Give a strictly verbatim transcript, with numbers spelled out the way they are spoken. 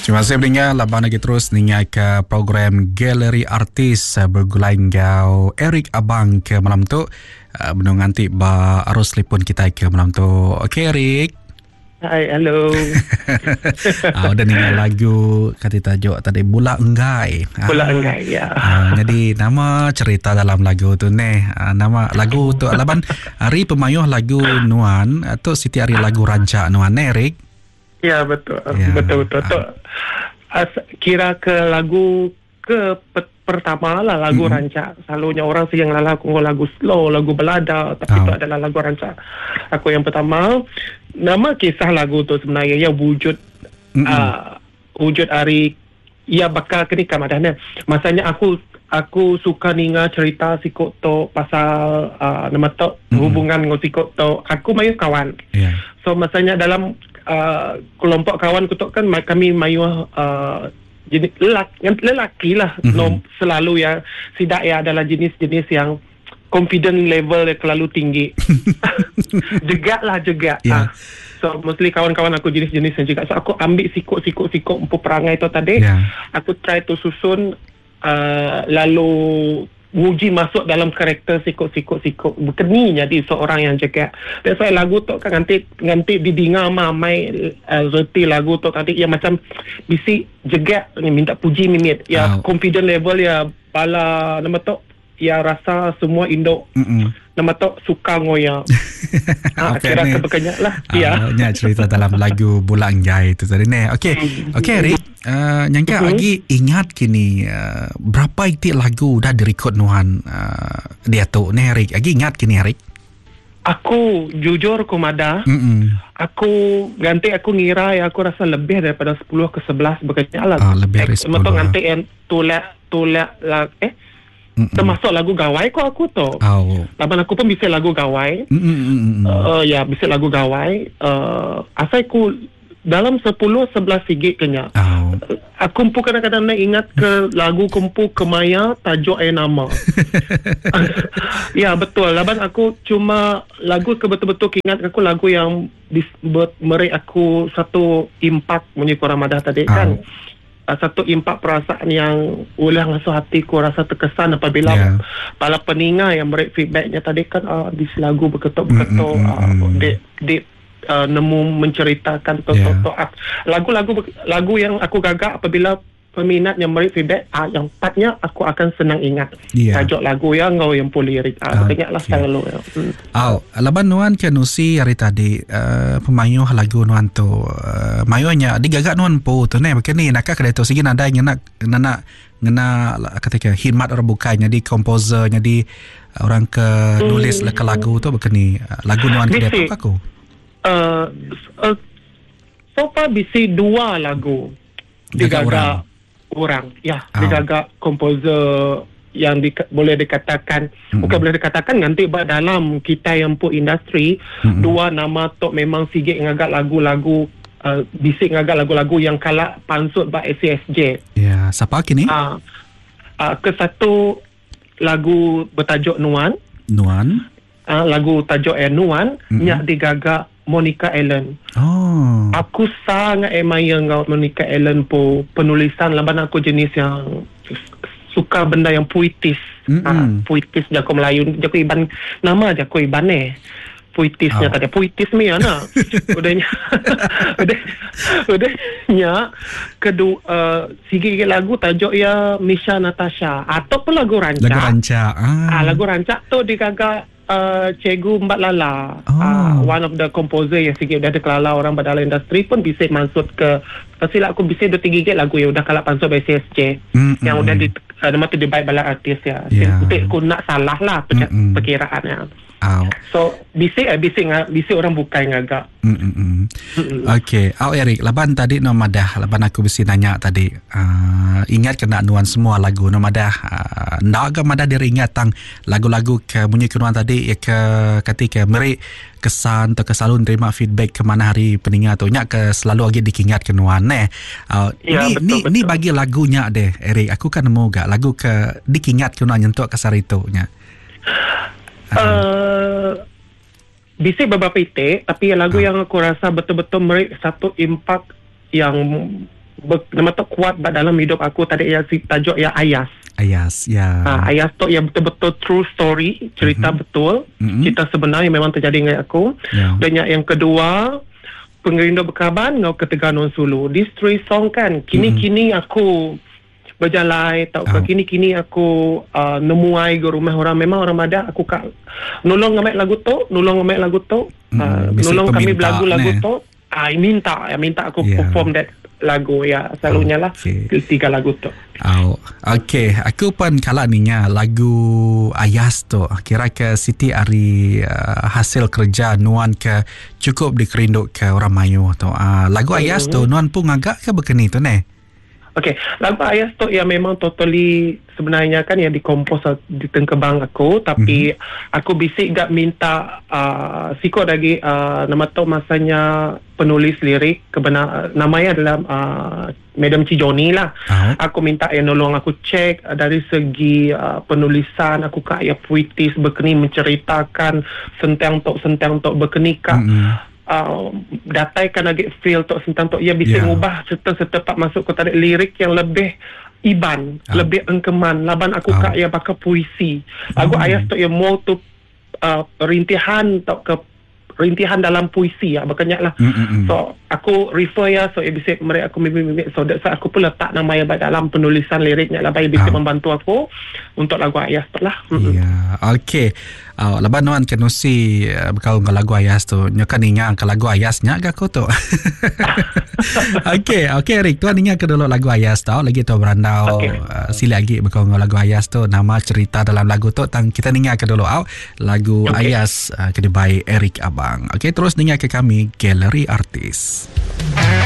Terima kasih pendengar, laban lagi terus ningai ke program Galeri Artis bergulai gau Eric Abang ke malam tu. Uh, Menung nanti ba arus telefon kita ke malam tu. Okey Eric. Hai, hello. Ah, udah ningai lagu kata tajuk tadi Bula Enggai. Bula Enggai, ya. Ah, jadi nama cerita dalam lagu tu ni. Ah, nama lagu tu laban Ari pemayuh lagu Nuan atau Siti Ari lagu rancak Nuan ni Eric. Ya, betul. Ya. Betul betul. Tu as, kira ke lagu ke pe, pertama lah lagu mm-hmm. rancak. Selalunya orang sih yang lagu lagu slow, lagu balada, tapi itu oh. adalah lagu rancak. Aku yang pertama. Nama kisah lagu tu sebenarnya ya wujud mm-hmm. uh, wujud Ari ya bakal kini kamadana. Masanya aku aku suka ninga cerita sikok to pasal uh, nama to mm-hmm. hubungan dengan sikok to. Aku mayu kawan. Yeah. So masanya dalam uh, kelompok kawan ku tu kan kami mayu uh, jenis lelaki, lelaki lah mm-hmm. no, selalu ya sidak ya adalah jenis-jenis yang confident level yang terlalu tinggi. Jegak lah jegak. Yeah. Ah. So mostly kawan-kawan aku jenis-jenis yang jegak. So aku ambil sikut-sikut-sikut empu perangai tu tadi. Yeah. Aku try tu susun uh, lalu nguji masuk dalam karakter sikut-sikut-sikut. Berkeni jadi seorang yang jegak. That's why lagu tu kan nanti nanti didengar mamai uh, reti lagu tu tadi ya macam bisi jegak ni minta puji minit. Ya oh. confident level ya bala nama tu ya rasa semua induk mm-mm. nama tu suka ngoya. Ah, kira kebekannya lah. Ya. Nya cerita dalam lagu Bula Enggai itu tadi ni. Okey. Okey Rick, uh, nyangka uh-huh. lagi ingat kini uh, berapa itik lagu dah direkod Nuhan uh, dia tu ni Rick. Lagi ingat kini Rick? Aku jujur kumada. Mm-mm. Aku ganti aku ngira ya aku rasa lebih daripada sepuluh ke sebelas begini lah. Ah, lebih dari sepuluh. Betul ganti yang tulak tulak lah eh Mm-mm. termasuk lagu gawai kok aku tu. Oh. Laban aku pun bisa lagu gawai. Uh, ya, bisa lagu gawai. Uh, asal aku dalam sepuluh sebelas sigit kenya. Oh. Aku pun kadang-kadang nak ingat ke lagu kumpu Kemaya tajuk air nama. Ya, betul. Laban aku cuma lagu ke betul-betul ingat aku lagu yang beri aku satu impak menyukai Ramadan tadi oh. kan. Satu impak perasaan yang boleh ngasuh hatiku rasa terkesan apabila yeah. para peninga yang beri feedbacknya tadi kan uh, di lagu berketuk-berketuk mm, mm, mm, uh, di, di uh, nemu menceritakan yeah. lagu-lagu lagu yang aku gagak apabila peminat yang beri feedback uh, yang patnya aku akan senang ingat yeah. tajuk lagu yang ngau yang polirik uh, okay. Ingatlah selalu ya. Hmm. Oh, laban Nuan kan usi hari tadi uh, pemayuh lagu Nuan tu uh, mayuhnya digagak Nuan po tu ni begini nak kedai tu sigi nada ngena ngena ngena ketika khidmat orang bukannya di komposernya di orang ke nulis hmm. lagu tu begini uh, lagu Nuan kedai tu aku uh, uh, so far bisi dua lagu digagak orang ya oh. digagak komposer yang di, boleh dikatakan mm-hmm. bukan boleh dikatakan nanti dalam kita yang pun industri mm-hmm. dua nama tu memang sigit ngagak lagu-lagu uh, bisik ngagak lagu-lagu yang kalak pansut ba S C S J ya siapa kini uh, uh, ke satu lagu bertajuk Nuan Nuan uh, lagu tajuk eh Nuan mm-hmm. nyak digagak Monica Allen. Oh. Aku sangat admire dengan Monica Allen po penulisan laban aku jenis yang suka benda yang puitis. Ah, puitis jago Melayu, jago Iban nama jago Iban eh. Puitisnya oh. tadi puitis mi ana. Udahnya. Udah udahnya kedua uh, sigi lagu tajuk ya Misha Natasha ataupun lagu rancak. Lagu rancak. Ah, ah lagu rancak tu digagak Uh, Cikgu Mbak Lala oh. uh, one of the composer yang sikit dah ada kelala orang dalam industri pun bisa masuk ke pastilah aku bisa dua tiga lagu yang udah kalap pansut by C S J mm, yang mm, udah di uh, nama tu dibaik bala artis ya yeah. Untuk aku nak salah lah per- mm, perkiraannya oh. So bisa eh, bisa bisa orang bukan ngagak mm, mm. Okay oh, Eric laban tadi nomadah laban aku bisa nanya tadi uh, ingat kena Nuan semua lagu nomadah uh, ndak ke madah dia ingat tang lagu-lagu ke bunyi Nuan tadi ya ke ketika meri kesan atau kesalun terima feedback ke mana hari peningat tu nyak ke selalu lagi dikingat ke Nuan eh uh, ya, ni betul, ni betul. Ni bagi lagunya deh Eric aku kan nemu gak lagu ke dikingat ke Nuan nyentuk kasar itu nya uh, uh, bisa beberapa itik tapi lagu uh. yang aku rasa betul-betul meri satu impak yang ber, nama tu kuat dalam hidup aku tadi yang si tajuk yang Ayas. Ayas, ya. Ha, Ayas tu yang betul-betul true story, cerita mm-hmm. betul, mm-hmm. cerita sebenar yang memang terjadi dengan aku. Yeah. Dan yang, yang kedua, Pengerindu Bekaban Ngau Ketegangan Sulu. This three song kan, kini-kini mm-hmm. aku berjalan, tak oh. kini-kini aku uh, nemuai ke rumah orang. Memang orang Madah aku kak nolong ngamai lagu tu, nolong ngamai lagu tu, mm, uh, nolong kami lagu-lagu tu. Ah, minta, minta aku yeah. perform that lagu ya selalunya lah okay. tiga lagu tu. Oh, okay. Aku pun kalau ninya lagu Ayas tu kira ke Siti Ari uh, hasil kerja Nuan ke cukup dikerinduk ke orang Melayu tu. Uh, lagu Ayas mm-hmm. tu Nuan pun agak ke begini tu ne. Okay, lagu Ayas tu yang memang totally sebenarnya kan yang dikompos di tengkebang aku, tapi mm-hmm. aku bisik gak minta uh, sikot lagi uh, nama tu masanya penulis lirik kebenar namanya adalah uh, Madam Cijoni lah. Uh-huh. Aku minta yang nolong aku cek uh, dari segi uh, penulisan aku kak ya puitis berkeni menceritakan sentang tok sentang tok berkeni kak. Mm-hmm. Uh, dataikan lagi feel tok sentang tok ia bisa yeah. mengubah serta-serta pak masuk ke tarik lirik yang lebih iban, oh. lebih engkeman laban aku oh. kak ya pakai puisi. Lagu mm. Ayas tok yang mau tu uh, rintihan tok ke rintihan dalam puisi ya makanya lah. Mm-mm. So aku refer ya so ia bisa mereka aku mimik-mimik so that's aku pun letak nama yang dalam penulisan liriknya lah bagi bisa oh. membantu aku untuk lagu Ayas tu lah. Ya, yeah. Okay. Uh, lepas Nuan kenusi uh, berkawan dengan lagu Ayas tu nyokan ingat ke lagu Ayas nyak ke aku tu. Okay, okay Rick tuan ingat ke dulu lagu Ayas tau lagi tu berandau okay. uh, sila lagi berkawan dengan lagu Ayas tu nama cerita dalam lagu tu tang kita ingat ke dulu au lagu okay. Ayas uh, kedai Eric Abang. Okay, terus dengar ke kami Galeri Artis.